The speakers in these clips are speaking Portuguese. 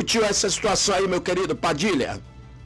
discutiu essa situação aí, meu querido Padilha?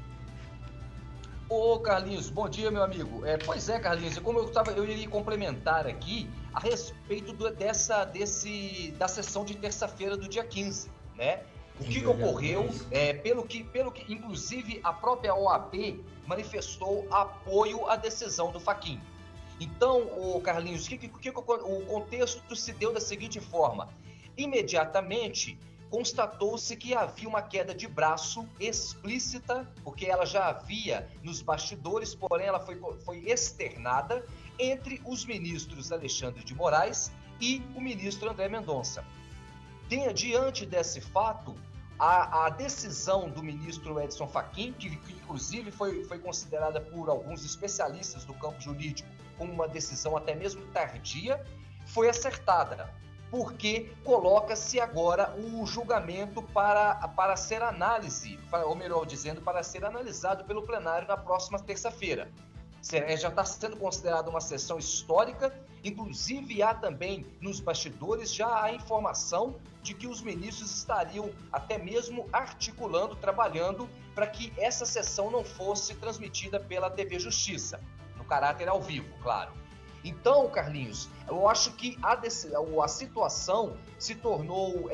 Ô Carlinhos, bom dia, meu amigo. Pois é, Carlinhos, como eu iria complementar aqui a respeito da sessão de terça-feira do dia 15, né? O que ocorreu, pelo que inclusive a própria OAB manifestou apoio à decisão do Fachin. Então, ô Carlinhos, o contexto se deu da seguinte forma: imediatamente constatou-se que havia uma queda de braço explícita, porque ela já havia nos bastidores, porém ela foi externada entre os ministros Alexandre de Moraes e o ministro André Mendonça. Diante desse fato, a decisão do ministro Edson Fachin, que inclusive foi considerada por alguns especialistas do campo jurídico como uma decisão até mesmo tardia, foi acertada, porque coloca-se agora o julgamento para ser para ser analisado pelo plenário na próxima terça-feira. Já está sendo considerada uma sessão histórica, inclusive há também nos bastidores já a informação de que os ministros estariam até mesmo articulando, trabalhando para que essa sessão não fosse transmitida pela TV Justiça, no caráter ao vivo, claro. Então, Carlinhos, eu acho que a situação se tornou,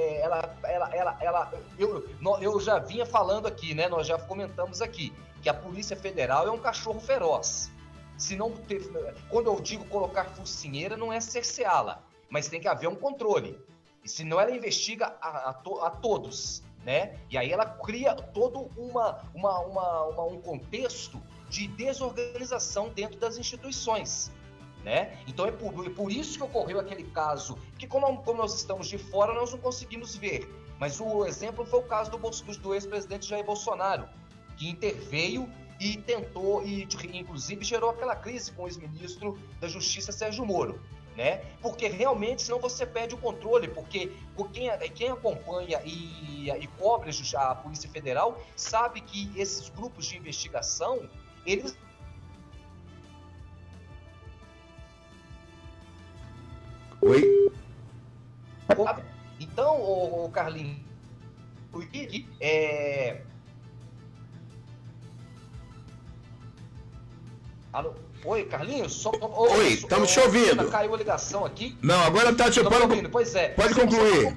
eu já vinha falando aqui, né? Nós já comentamos aqui que a Polícia Federal é um cachorro feroz. Se não quando eu digo colocar focinheira, não é cerceá-la, mas tem que haver um controle. E senão ela investiga a todos, né? E aí ela cria todo um contexto de desorganização dentro das instituições, né? Então é por isso que ocorreu aquele caso, que como nós estamos de fora, nós não conseguimos ver. Mas o exemplo foi o caso do ex-presidente Jair Bolsonaro, que interveio e tentou, e inclusive gerou aquela crise com o ex-ministro da Justiça, Sérgio Moro, né? Porque realmente, senão você perde o controle, porque quem acompanha e cobre a Polícia Federal sabe que esses grupos de investigação, eles... Oi? Então, o Carlinhos, Alô? Oi, Carlinhos? Oi, estamos te ouvindo. Caiu a ligação aqui. Não, agora está te ouvindo. Pois é. Pode concluir.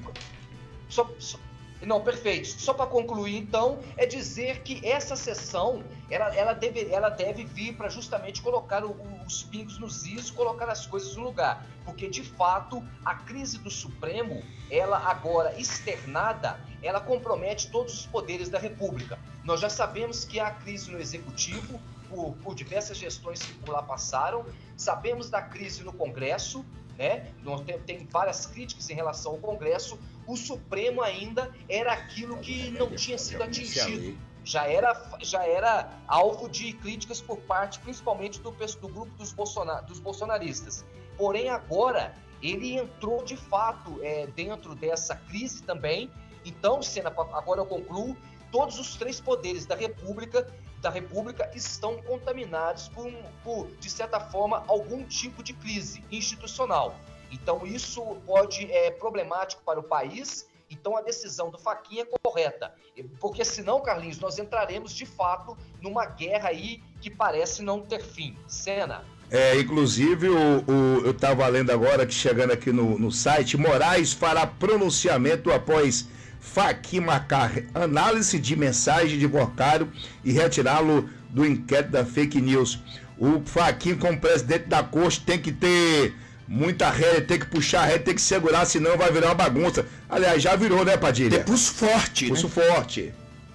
Não, perfeito. Só para concluir, então, é dizer que essa sessão, ela deve vir para justamente colocar os pingos nos is, colocar as coisas no lugar. Porque, de fato, a crise do Supremo, ela agora externada, ela compromete todos os poderes da República. Nós já sabemos que há crise no Executivo, por diversas gestões que por lá passaram, sabemos da crise no Congresso, né? Tem várias críticas em relação ao Congresso. O Supremo ainda era aquilo que não tinha sido atingido, já era alvo de críticas por parte, principalmente do grupo dos bolsonaristas. Porém, agora, ele entrou de fato dentro dessa crise também. Então, agora eu concluo, todos os três poderes da República estão contaminados por, de certa forma, algum tipo de crise institucional. Então, isso é problemático para o país. Então, a decisão do Fachin é correta. Porque, senão, Carlinhos, nós entraremos, de fato, numa guerra aí que parece não ter fim. Sena. Inclusive, eu estava lendo agora, que chegando aqui no site, Moraes fará pronunciamento após Fachin marcar análise de mensagem de Vocário e retirá-lo do inquérito da fake news. O Fachin, como presidente da corte, tem que ter muita rédea, tem que puxar a rédea, tem que segurar, senão vai virar uma bagunça. Aliás, já virou, né, Padilha? Pulso forte, Pulso forte.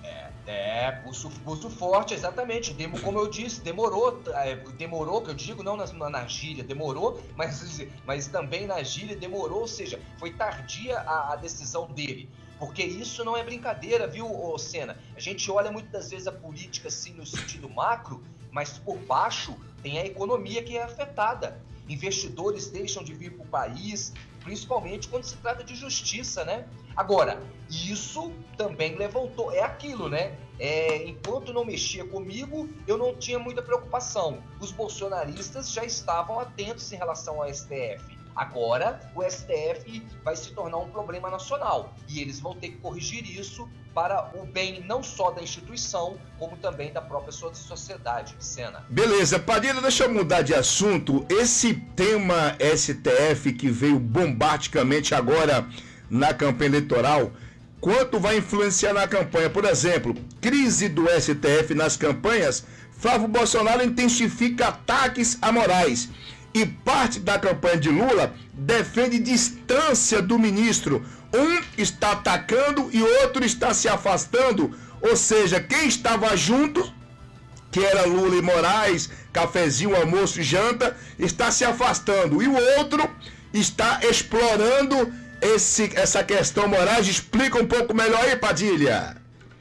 Pulso forte, exatamente. Como eu disse, demorou, que eu digo, não na gíria, demorou, mas também na gíria demorou, ou seja, foi tardia a decisão dele. Porque isso não é brincadeira, viu, Sena? A gente olha muitas vezes a política assim no sentido macro, mas por baixo tem a economia que é afetada. Investidores deixam de vir para o país, principalmente quando se trata de justiça, né? Agora, isso também levantou, é aquilo, né? Enquanto não mexia comigo, eu não tinha muita preocupação. Os bolsonaristas já estavam atentos em relação ao STF. Agora, o STF vai se tornar um problema nacional e eles vão ter que corrigir isso para o bem não só da instituição, como também da própria sociedade. Sena. Beleza, Padilha, deixa eu mudar de assunto. Esse tema STF que veio bombasticamente agora na campanha eleitoral, quanto vai influenciar na campanha? Por exemplo, crise do STF nas campanhas, Flávio Bolsonaro intensifica ataques a Moraes. E parte da campanha de Lula defende distância do ministro. Um está atacando e outro está se afastando. Ou seja, quem estava junto, que era Lula e Moraes, cafezinho, almoço e janta, está se afastando. E o outro está explorando essa questão. Moraes, explica um pouco melhor aí, Padilha.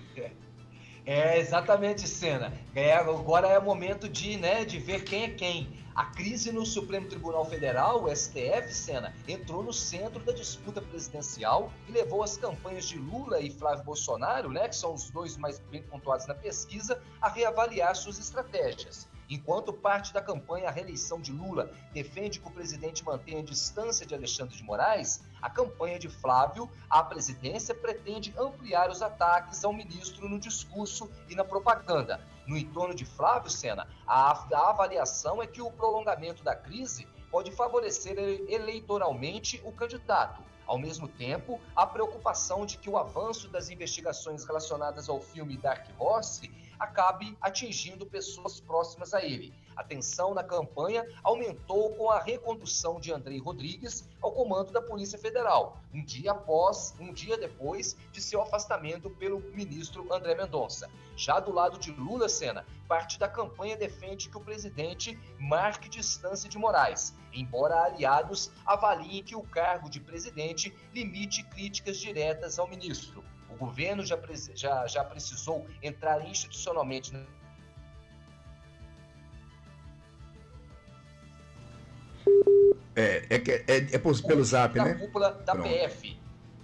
Exatamente, Sena. Agora é o momento de ver quem é quem. A crise no Supremo Tribunal Federal, o STF, Sena, entrou no centro da disputa presidencial e levou as campanhas de Lula e Flávio Bolsonaro, que são os dois mais bem pontuados na pesquisa, a reavaliar suas estratégias. Enquanto parte da campanha à reeleição de Lula defende que o presidente mantenha a distância de Alexandre de Moraes, a campanha de Flávio à presidência pretende ampliar os ataques ao ministro no discurso e na propaganda. No entorno de Flávio, Sena, a avaliação é que o prolongamento da crise pode favorecer eleitoralmente o candidato. Ao mesmo tempo, a preocupação de que o avanço das investigações relacionadas ao filme Dark Horse acabe atingindo pessoas próximas a ele. A tensão na campanha aumentou com a recondução de Andrei Rodrigues ao comando da Polícia Federal, um dia depois de seu afastamento pelo ministro André Mendonça. Já do lado de Lula, Sena, parte da campanha defende que o presidente marque distância de Moraes, embora aliados avaliem que o cargo de presidente limite críticas diretas ao ministro. O governo já precisou entrar institucionalmente pelo zap, né? Cúpula da PF.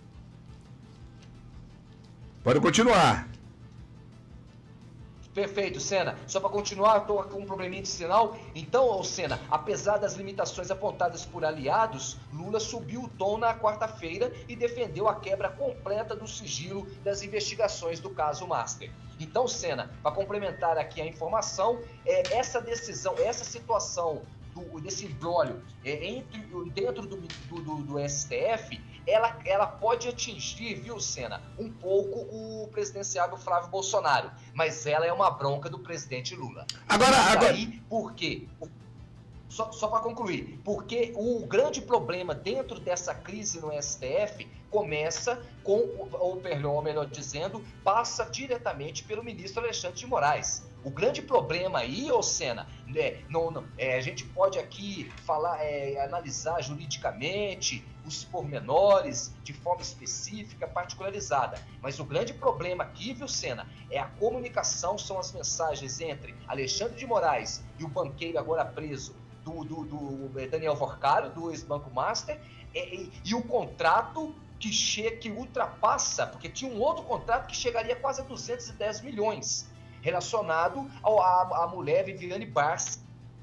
Pode continuar. Perfeito, Sena. Só para continuar, estou com um probleminha de sinal. Então, Sena, apesar das limitações apontadas por aliados, Lula subiu o tom na quarta-feira e defendeu a quebra completa do sigilo das investigações do caso Master. Então, Sena, para complementar aqui a informação, essa decisão, essa situação desse imbróglio dentro do STF, ela pode atingir, viu, Sena, um pouco o presidenciável Flávio Bolsonaro, mas ela é uma bronca do presidente Lula. Agora... Por quê? Só para concluir, porque o grande problema dentro dessa crise no STF começa com, ou melhor dizendo, passa diretamente pelo ministro Alexandre de Moraes. O grande problema aí, Sena, a gente pode aqui falar, analisar juridicamente os pormenores de forma específica, particularizada. Mas o grande problema aqui, viu, Sena, é a comunicação, são as mensagens entre Alexandre de Moraes e o banqueiro agora preso, do Daniel Vorcaro, do ex-Banco Master, e o contrato que ultrapassa, porque tinha um outro contrato que chegaria quase a 210 milhões, relacionado à mulher Viviane Barsi,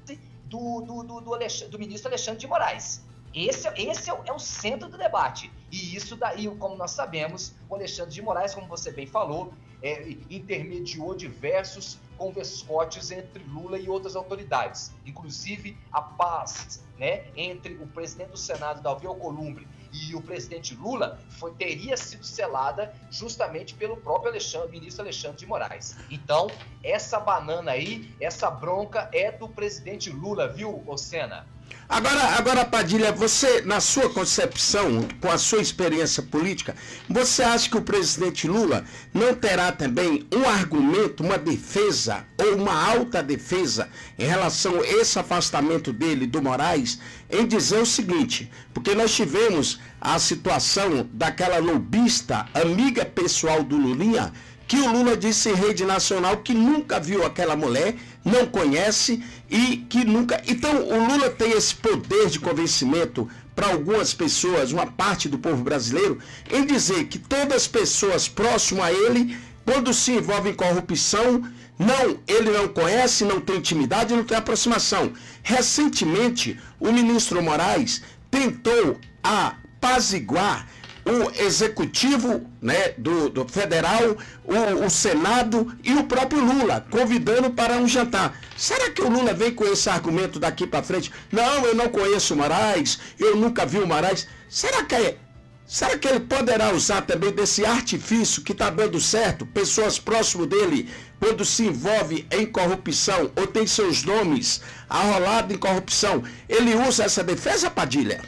do ministro Alexandre de Moraes. Esse é o centro do debate. E isso daí, como nós sabemos, o Alexandre de Moraes, como você bem falou, intermediou diversos converscotes entre Lula e outras autoridades, inclusive a paz, entre o presidente do Senado, Davi Alcolumbre, e o presidente Lula teria sido selada justamente pelo próprio ministro Alexandre de Moraes. Então, essa banana aí, essa bronca é do presidente Lula, viu, Sena? Agora, Padilha, você, na sua concepção, com a sua experiência política, você acha que o presidente Lula não terá também um argumento, uma defesa ou uma alta defesa em relação a esse afastamento dele do Moraes, em dizer o seguinte, porque nós tivemos a situação daquela lobista, amiga pessoal do Lulinha, que o Lula disse em rede nacional que nunca viu aquela mulher, não conhece e que nunca... Então, o Lula tem esse poder de convencimento para algumas pessoas, uma parte do povo brasileiro, em dizer que todas as pessoas próximas a ele, quando se envolvem em corrupção, ele não conhece, não tem intimidade, não tem aproximação. Recentemente, o ministro Moraes tentou apaziguar o executivo, né, do federal, o Senado e o próprio Lula, convidando para um jantar. Será que o Lula vem com esse argumento daqui para frente? Não, eu não conheço o Moraes, eu nunca vi o Moraes. Será que ele poderá usar também desse artifício que está dando certo? Pessoas próximas dele, quando se envolve em corrupção ou tem seus nomes arrolados em corrupção, ele usa essa defesa, Padilha?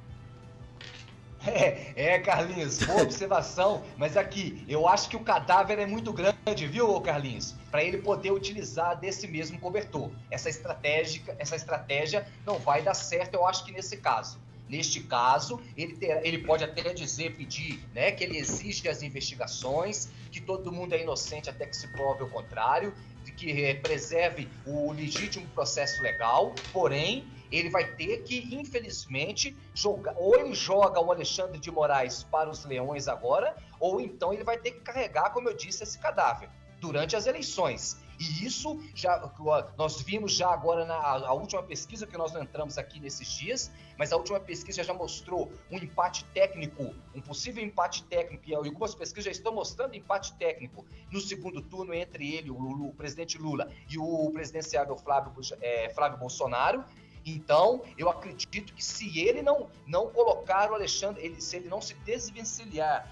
Carlinhos, boa observação, mas aqui, eu acho que o cadáver é muito grande, viu, Carlinhos? Para ele poder utilizar desse mesmo cobertor. Essa estratégia não vai dar certo, eu acho que nesse caso. Neste caso, ele pode até pedir, né, que ele exige as investigações, que todo mundo é inocente até que se prove o contrário, de que preserve o legítimo processo legal, porém, ele vai ter que, infelizmente, ou ele joga o Alexandre de Moraes para os leões agora, ou então ele vai ter que carregar, como eu disse, esse cadáver durante as eleições. E isso nós vimos já agora na última pesquisa, que nós não entramos aqui nesses dias, mas a última pesquisa já mostrou um empate técnico, um possível empate técnico, e algumas pesquisas já estão mostrando empate técnico no segundo turno entre ele, o presidente Lula, e o presidenciável Flávio Bolsonaro. Então, eu acredito que se ele não colocar o Alexandre, se ele não se desvencilhar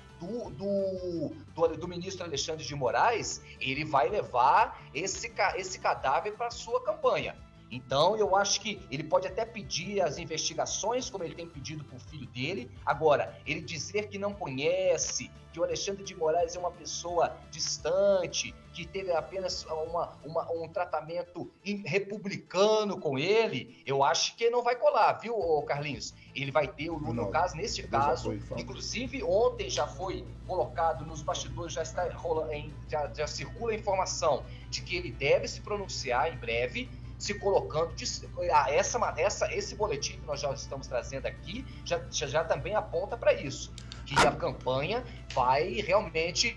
do ministro Alexandre de Moraes, ele vai levar esse cadáver para a sua campanha. Então, eu acho que ele pode até pedir as investigações, como ele tem pedido para o filho dele. Agora, ele dizer que não conhece, que o Alexandre de Moraes é uma pessoa distante, que teve apenas um tratamento republicano com ele, eu acho que não vai colar, viu, Carlinhos? Ele vai ter o Lula, no caso, neste caso, inclusive ontem já foi colocado nos bastidores, já circula a informação de que ele deve se pronunciar em breve, se colocando, esse boletim que nós já estamos trazendo aqui, já também aponta para isso, que a campanha vai realmente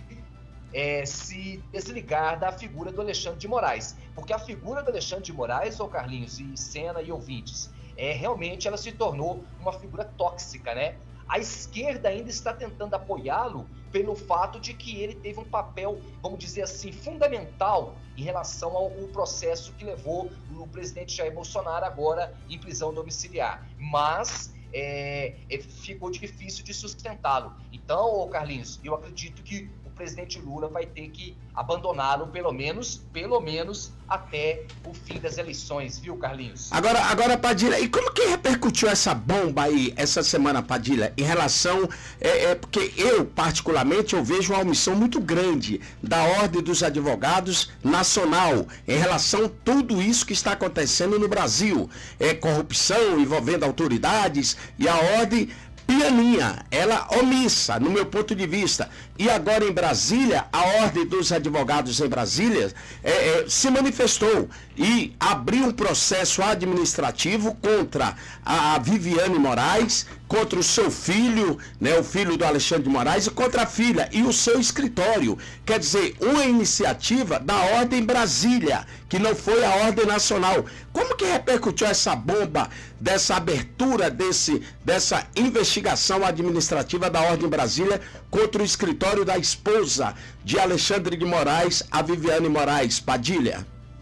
se desligar da figura do Alexandre de Moraes, porque a figura do Alexandre de Moraes, ô Carlinhos, e Sena e ouvintes, realmente ela se tornou uma figura tóxica, né? A esquerda ainda está tentando apoiá-lo pelo fato de que ele teve um papel, vamos dizer assim, fundamental em relação ao processo que levou o presidente Jair Bolsonaro agora em prisão domiciliar. Mas ficou difícil de sustentá-lo. Então, Carlinhos, eu acredito que o presidente Lula vai ter que abandoná-lo pelo menos até o fim das eleições, viu, Carlinhos? Agora, Padilha, e como que repercutiu essa bomba aí, essa semana, Padilha, em relação, porque eu, particularmente, eu vejo uma omissão muito grande da Ordem dos Advogados Nacional, em relação a tudo isso que está acontecendo no Brasil, corrupção envolvendo autoridades, e a Ordem pianinha, ela omissa, no meu ponto de vista. E agora em Brasília, a Ordem dos Advogados em Brasília se manifestou e abriu um processo administrativo contra a Viviane Moraes, contra o seu filho, né, o filho do Alexandre de Moraes, e contra a filha e o seu escritório. Quer dizer, uma iniciativa da Ordem Brasília, que não foi a Ordem Nacional. Como que repercutiu essa bomba, dessa abertura, dessa investigação administrativa da Ordem Brasília contra o escritório da esposa de Alexandre de Moraes, a Viviane Moraes, Padilha?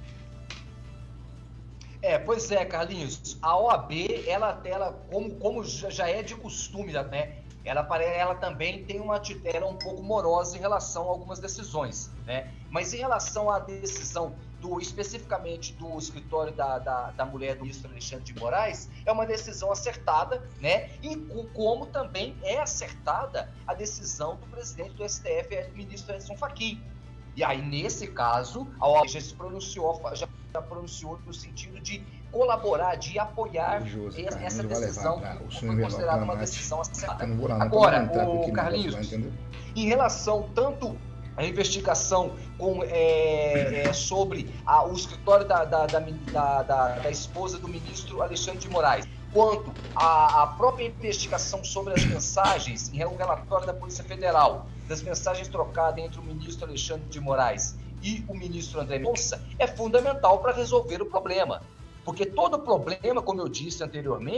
Pois é, Carlinhos, a OAB, ela como já é de costume, né? Ela também tem ela é um pouco morosa em relação a algumas decisões, né? Mas em relação à decisão especificamente do escritório da mulher do ministro Alexandre de Moraes, é uma decisão acertada, né? E como também é acertada a decisão do presidente do STF, o ministro Edson Fachin. E aí, nesse caso, a OAB já se pronunciou, no sentido de colaborar, de apoiar essa decisão, que foi considerada uma decisão acertada. Agora, Carlinhos, em relação tanto à investigação sobre o escritório da esposa do ministro Alexandre de Moraes, quanto à própria investigação sobre as mensagens, em um relatório da Polícia Federal, das mensagens trocadas entre o ministro Alexandre de Moraes e o ministro André Mendonça, é fundamental para resolver o problema. Porque todo problema, como eu disse anteriormente,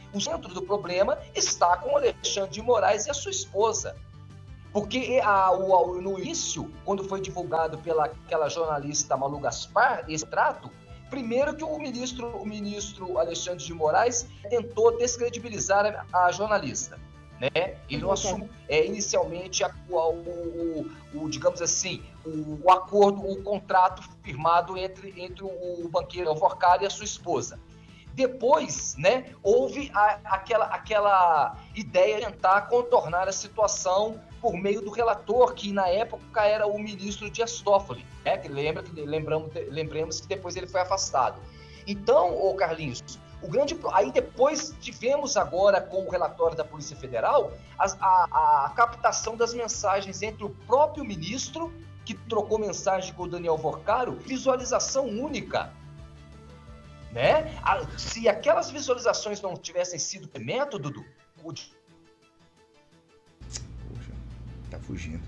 O centro do problema está com o Alexandre de Moraes e a sua esposa. Porque no início, quando foi divulgado pela aquela jornalista Malu Gaspar, esse trato, primeiro que o ministro Alexandre de Moraes tentou descredibilizar a jornalista. Né? Ele não assumiu inicialmente digamos assim, o acordo, o contrato firmado entre o banqueiro Alvorcaro e a sua esposa. Depois, né, houve aquela ideia de tentar contornar a situação por meio do relator, que na época era o ministro Dias Toffoli, né, que lembramos que depois ele foi afastado. Então, Carlinhos, aí depois tivemos agora com o relatório da Polícia Federal a captação das mensagens entre o próprio ministro, que trocou mensagem com o Daniel Alvorcaro, visualização única. Né? Se aquelas visualizações não tivessem sido método, Dudu... Poxa, tá fugindo.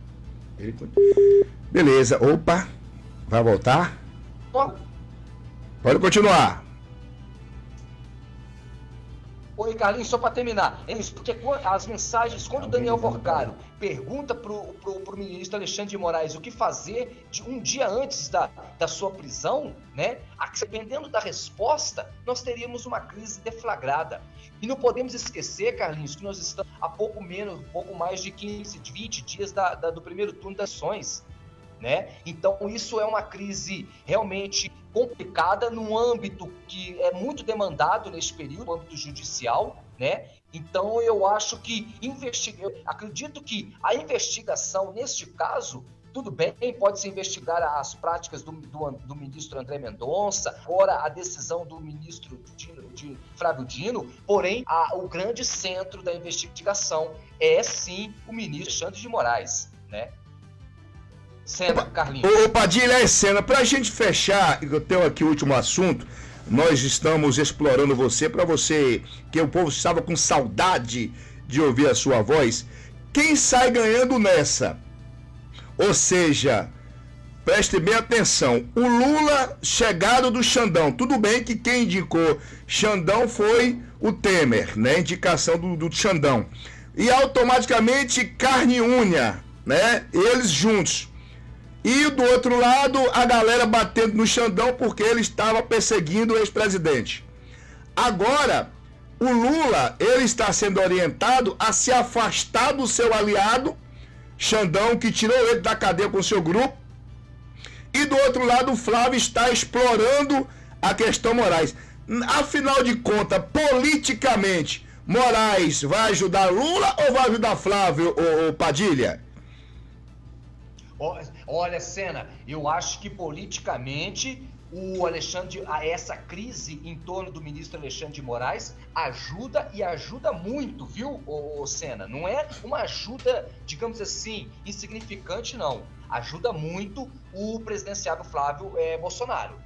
Beleza, opa, vai voltar? Pode continuar. Oi, Carlinhos, só para terminar, porque as mensagens, quando o Daniel Alvorcaro pergunta para o ministro Alexandre de Moraes o que fazer um dia antes da sua prisão, né? Dependendo da resposta, nós teríamos uma crise deflagrada. E não podemos esquecer, Carlinhos, que nós estamos há pouco mais de 15, 20 dias do primeiro turno das eleições. Né? Então isso é uma crise realmente complicada num âmbito que é muito demandado neste período, no âmbito judicial, né? Então eu acho que acredito que a investigação neste caso, tudo bem, pode-se investigar as práticas do ministro André Mendonça, agora a decisão do ministro de Flávio Dino, porém o grande centro da investigação é sim o ministro Alexandre de Moraes, né? Sena, Carlinhos. Ô Padilha, Sena, pra gente fechar, eu tenho aqui o último assunto, nós estamos explorando você, para você, que o povo estava com saudade de ouvir a sua voz, quem sai ganhando nessa? Ou seja, preste bem atenção, o Lula chegado do Xandão, tudo bem que quem indicou Xandão foi o Temer, né, indicação do Xandão, e automaticamente carne e unha, né, eles juntos. E do outro lado, a galera batendo no Xandão porque ele estava perseguindo o ex-presidente. Agora, o Lula, ele está sendo orientado a se afastar do seu aliado, Xandão, que tirou ele da cadeia com o seu grupo. E do outro lado, o Flávio está explorando a questão Moraes. Afinal de contas, politicamente, Moraes vai ajudar Lula ou vai ajudar Flávio, ou Padilha? Olha, Sena, eu acho que politicamente essa crise em torno do ministro Alexandre de Moraes ajuda e ajuda muito, viu, Sena? Não é uma ajuda, digamos assim, insignificante, não. Ajuda muito o presidenciável Flávio Bolsonaro.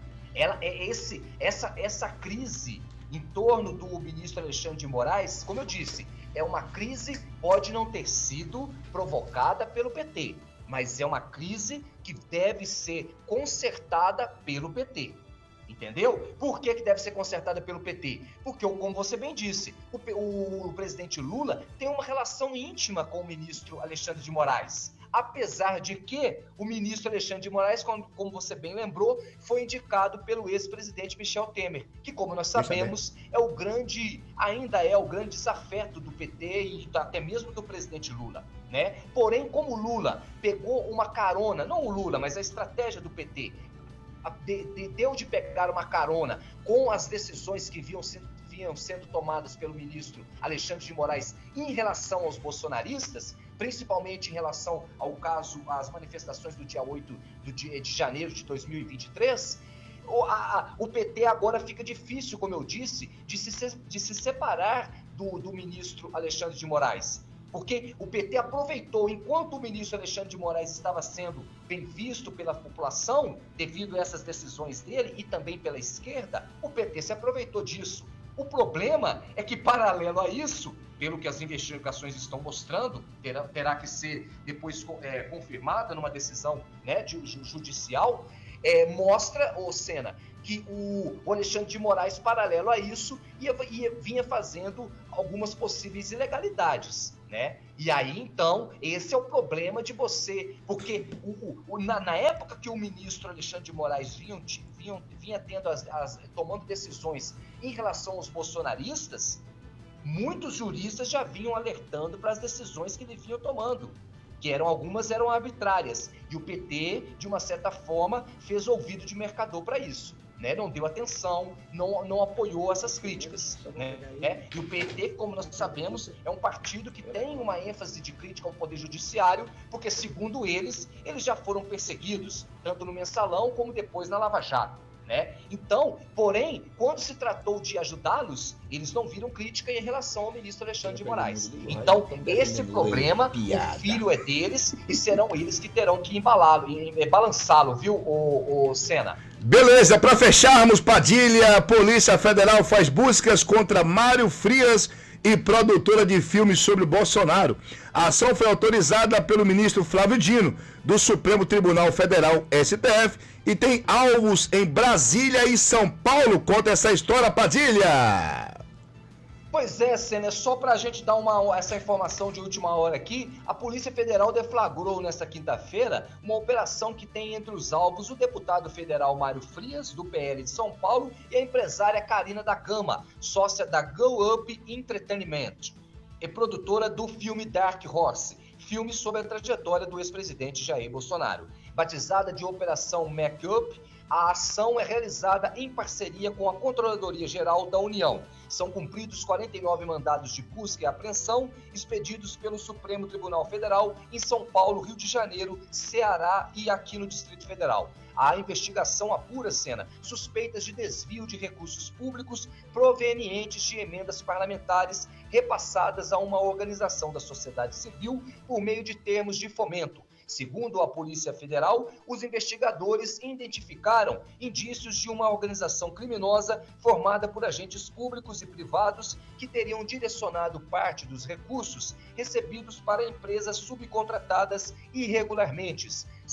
Essa crise em torno do ministro Alexandre de Moraes, como eu disse, é uma crise, pode não ter sido provocada pelo PT, mas é uma crise que deve ser consertada pelo PT. Entendeu? Por que deve ser consertada pelo PT? Porque, como você bem disse, o presidente Lula tem uma relação íntima com o ministro Alexandre de Moraes. Apesar de que o ministro Alexandre de Moraes, como você bem lembrou, foi indicado pelo ex-presidente Michel Temer, que, como nós sabemos, ainda é o grande desafeto do PT e até mesmo do presidente Lula. Né? Porém, como o Lula pegou uma carona, não o Lula, mas a estratégia do PT, deu de pegar uma carona com as decisões que vinham sendo tomadas pelo ministro Alexandre de Moraes em relação aos bolsonaristas, principalmente em relação ao caso, às manifestações do dia 8 de janeiro de 2023, o PT agora fica difícil, como eu disse, de se separar do ministro Alexandre de Moraes. Porque o PT aproveitou, enquanto o ministro Alexandre de Moraes estava sendo bem visto pela população, devido a essas decisões dele e também pela esquerda, o PT se aproveitou disso. O problema é que, paralelo a isso, pelo que as investigações estão mostrando, terá que ser depois confirmada numa decisão, né, judicial, mostra, Sena, que o Alexandre de Moraes, paralelo a isso, vinha fazendo algumas possíveis ilegalidades, né? E aí, então, esse é o problema de você, porque na época que o ministro Alexandre de Moraes vinha tendo tomando decisões em relação aos bolsonaristas, muitos juristas já vinham alertando para as decisões que ele vinha tomando, que algumas eram arbitrárias, e o PT, de uma certa forma, fez ouvido de mercador para isso. Né, não deu atenção, não apoiou essas críticas. Né? E o PT, como nós sabemos, é um partido que tem uma ênfase de crítica ao Poder Judiciário, porque, segundo eles já foram perseguidos, tanto no Mensalão como depois na Lava Jato. Né? Então, porém, quando se tratou de ajudá-los, eles não viram crítica em relação ao ministro Alexandre de Moraes. Então, esse problema, o filho é deles e serão eles que terão que balançá-lo, viu, Sena? Beleza, para fecharmos, Padilha, a Polícia Federal faz buscas contra Mário Frias e produtora de filmes sobre Bolsonaro. A ação foi autorizada pelo ministro Flávio Dino, do Supremo Tribunal Federal, STF, e tem alvos em Brasília e São Paulo. Conta essa história, Padilha! Pois é, Sena, só para a gente dar essa informação de última hora aqui, a Polícia Federal deflagrou nesta quinta-feira uma operação que tem entre os alvos o deputado federal Mário Frias, do PL de São Paulo, e a empresária Karina da Gama, sócia da Go Up Entertainment, e produtora do filme Dark Horse, filme sobre a trajetória do ex-presidente Jair Bolsonaro. Batizada de Operação Make-Up, a ação é realizada em parceria com a Controladoria Geral da União. São cumpridos 49 mandados de busca e apreensão expedidos pelo Supremo Tribunal Federal em São Paulo, Rio de Janeiro, Ceará e aqui no Distrito Federal. A investigação apura, Sena, suspeitas de desvio de recursos públicos provenientes de emendas parlamentares repassadas a uma organização da sociedade civil por meio de termos de fomento. Segundo a Polícia Federal, os investigadores identificaram indícios de uma organização criminosa formada por agentes públicos e privados que teriam direcionado parte dos recursos recebidos para empresas subcontratadas irregularmente,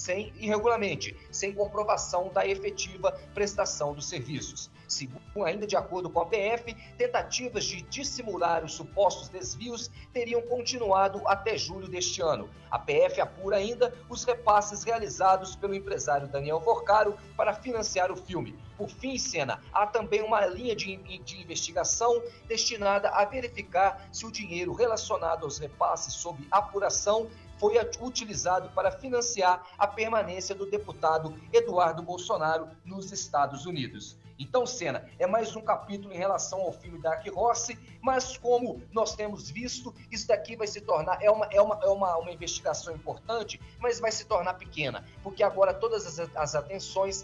sem comprovação da efetiva prestação dos serviços. Segundo, ainda de acordo com a PF, tentativas de dissimular os supostos desvios teriam continuado até julho deste ano. A PF apura ainda os repasses realizados pelo empresário Daniel Forcaro para financiar o filme. Por fim, Sena, há também uma linha de investigação destinada a verificar se o dinheiro relacionado aos repasses sob apuração foi utilizado para financiar a permanência do deputado Eduardo Bolsonaro nos Estados Unidos. Então, Sena, é mais um capítulo em relação ao filme Dark Horse, mas como nós temos visto, isso daqui vai se tornar, uma investigação importante, mas vai se tornar pequena, porque agora todas as atenções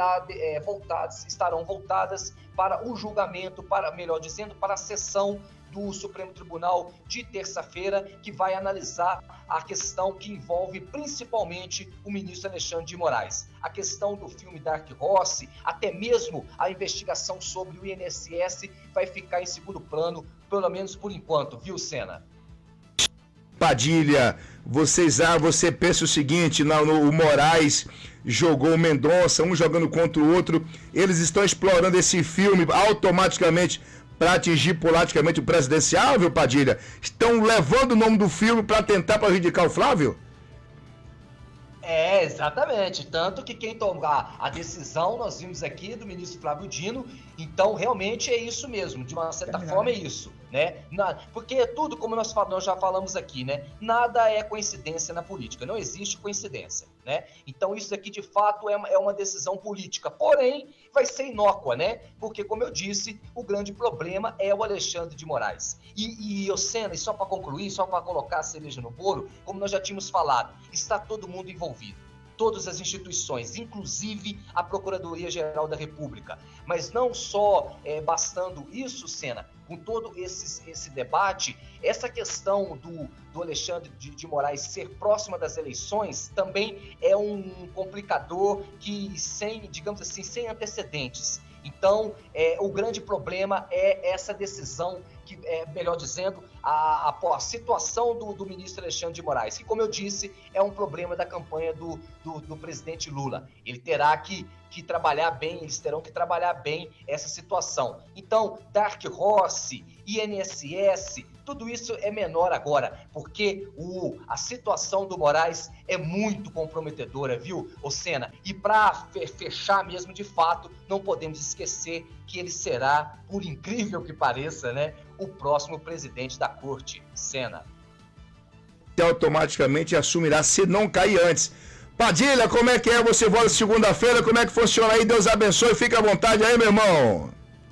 estarão voltadas para o julgamento, para a sessão do Supremo Tribunal de terça-feira, que vai analisar a questão que envolve principalmente o ministro Alexandre de Moraes. A questão do filme Dark Horse, até mesmo a investigação sobre o INSS vai ficar em segundo plano, pelo menos por enquanto, viu, Sena? Padilha, você pensa o seguinte, o Moraes jogou o Mendonça, um jogando contra o outro, eles estão explorando esse filme automaticamente para atingir politicamente o presidencial, viu, Padilha? Estão levando o nome do filme para tentar prejudicar o Flávio? Exatamente. Tanto que quem tomar a decisão, nós vimos aqui, do ministro Flávio Dino, então realmente é isso mesmo, de uma certa forma é isso, né? Porque tudo, como nós já falamos aqui, né? Nada é coincidência na política, não existe coincidência, né? Então isso aqui de fato é uma decisão política, porém vai ser inócua, né? Porque, como eu disse, o grande problema é o Alexandre de Moraes. Sena, e só para concluir, só para colocar a cereja no bolo, como nós já tínhamos falado, está todo mundo envolvido. Todas as instituições, inclusive a Procuradoria-Geral da República. Mas não só bastando isso, Sena, com todo esse debate, essa questão do Alexandre de Moraes ser próxima das eleições também é um complicador que sem antecedentes. Então, o grande problema é essa decisão, melhor dizendo, a situação do ministro Alexandre de Moraes, que, como eu disse, é um problema da campanha do presidente Lula. Ele terá que trabalhar bem, eles terão que trabalhar bem essa situação. Então, Dark Horse, INSS, tudo isso é menor agora, porque a situação do Moraes é muito comprometedora, viu, Senna? E para fechar mesmo, de fato, não podemos esquecer que ele será, por incrível que pareça, né, o próximo presidente da corte, Senna. E automaticamente assumirá se não cair antes. Padilha, como é que é? Você volta segunda-feira, como é que funciona aí? Deus abençoe, fica à vontade aí, meu irmão.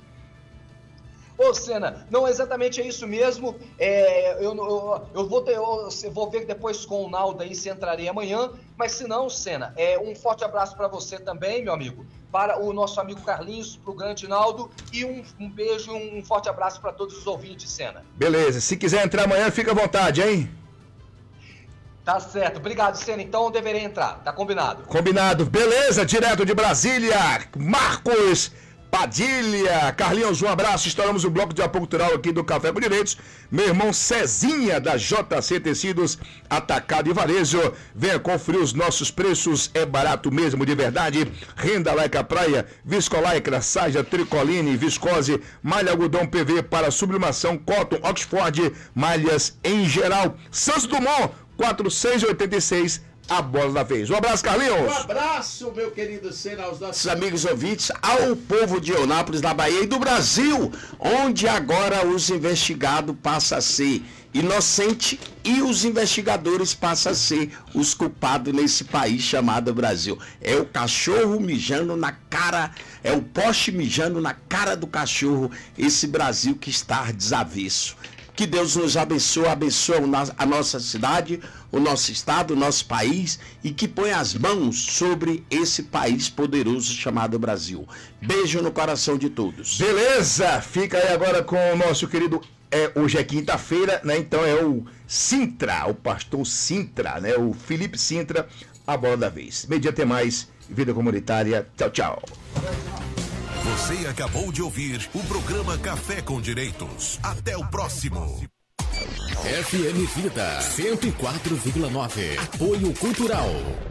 Senna, não, exatamente é isso mesmo. Eu vou ver depois com o Naldo aí se entrarei amanhã, mas se não, Senna, um forte abraço para você também, meu amigo, para o nosso amigo Carlinhos, para o grande Naldo, e um beijo, um forte abraço para todos os ouvintes, Senna. Beleza, se quiser entrar amanhã, fica à vontade, hein? Tá certo, obrigado, Senna. Então eu deverei entrar, tá combinado. Combinado, beleza, direto de Brasília, Marcos Padilha. Carlinhos, um abraço, estouramos o bloco de apoio cultural aqui do Café com Direitos. Meu irmão Cezinha, da JC Tecidos, Atacado e Varejo. Venha conferir os nossos preços, é barato mesmo, de verdade. Renda Laica Praia, Viscolaicra, Saja, Tricoline, Viscose, malha algodão PV para sublimação, Cotton, Oxford, malhas em geral. Santos Dumont, 4686, a bola da vez. Um abraço, Carlinhos. Um abraço, meu querido Senna, aos nossos amigos ouvintes, ao povo de Eunápolis, da Bahia e do Brasil, onde agora os investigados passam a ser inocente e os investigadores passam a ser os culpados nesse país chamado Brasil. É o cachorro mijando na cara, é o poste mijando na cara do cachorro, esse Brasil que está desavesso. Que Deus nos abençoe, abençoe a nossa cidade, o nosso estado, o nosso país, e que ponha as mãos sobre esse país poderoso chamado Brasil. Beijo no coração de todos. Beleza, fica aí agora com o nosso querido, hoje é quinta-feira, né? Então é o Sintra, o pastor Sintra, né? O Felipe Sintra, a bola da vez. Meio-dia tem mais, vida comunitária. Tchau, tchau. Você acabou de ouvir o programa Café com Direitos. Até o próximo. FM Vida 104,9. Apoio Cultural.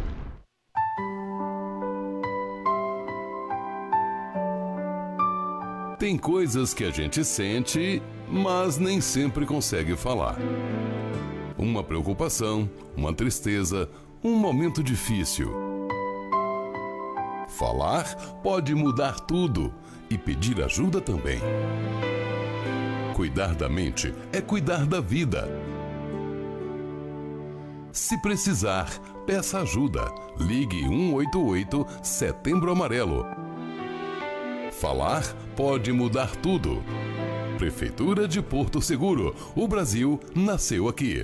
Tem coisas que a gente sente, mas nem sempre consegue falar. Uma preocupação, uma tristeza, um momento difícil. Falar pode mudar tudo e pedir ajuda também. Cuidar da mente é cuidar da vida. Se precisar, peça ajuda. Ligue 188 Setembro Amarelo. Falar pode mudar tudo. Prefeitura de Porto Seguro. O Brasil nasceu aqui.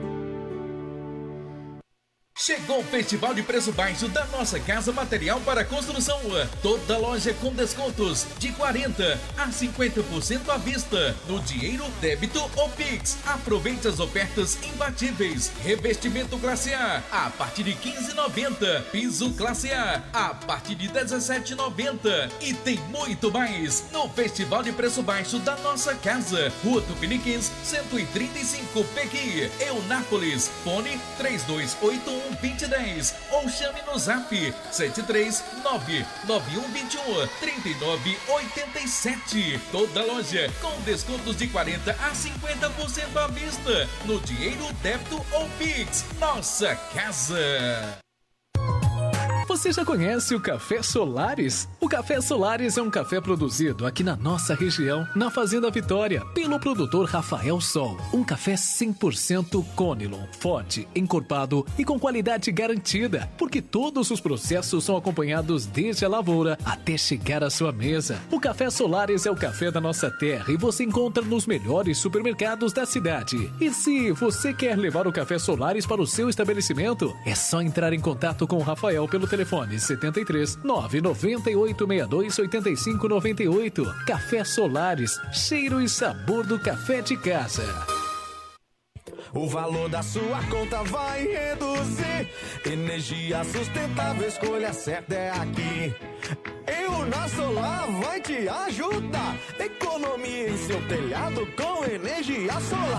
Chegou o Festival de Preço Baixo da Nossa Casa Material para Construção. Toda loja com descontos de 40% a 50% à vista. No dinheiro, débito ou Pix. Aproveite as ofertas imbatíveis. Revestimento classe A partir de R$ 15,90. Piso classe A partir de R$ 17,90. E tem muito mais no Festival de Preço Baixo da Nossa Casa. Rua Tupiniquins, 135 Pequi, Eunápolis. Fone 3281 2010 ou chame no zap 739-9121-3987. Toda loja com descontos de 40% a 50% à vista. No dinheiro, débito ou Pix. Nossa Casa. Você já conhece o Café Solares? O Café Solares é um café produzido aqui na nossa região, na Fazenda Vitória, pelo produtor Rafael Sol. Um café 100% Conilon, forte, encorpado e com qualidade garantida, porque todos os processos são acompanhados desde a lavoura até chegar à sua mesa. O Café Solares é o café da nossa terra e você encontra nos melhores supermercados da cidade. E se você quer levar o Café Solares para o seu estabelecimento, é só entrar em contato com o Rafael pelo telefone 73 998 62 85 98. Café Solares, cheiro e sabor do café de casa. O valor da sua conta vai reduzir. Energia sustentável, escolha certa é aqui. E o nosso Solar vai te ajudar. Economia em seu telhado com energia solar.